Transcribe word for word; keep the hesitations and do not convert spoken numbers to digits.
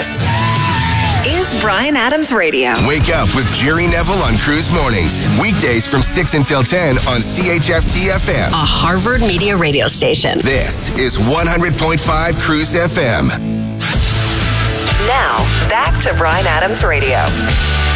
This is Bryan Adams Radio. Wake up with Jerry Neville on Cruise Mornings. Weekdays from six until ten on C H F T F M. A Harvard Media radio station. This is one hundred point five Cruise F M. Now, back to Bryan Adams Radio.